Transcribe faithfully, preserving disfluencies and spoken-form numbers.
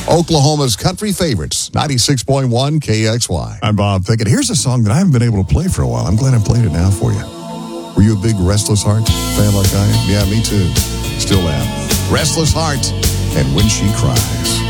Oklahoma's country favorites, ninety-six point one K X Y. I'm Bob Pickett. Here's a song that I haven't been able to play for a while. I'm glad I played it now for you. Were you a big Restless Heart fan like I am? Yeah, me too. Still am. Restless Heart and When She Cries.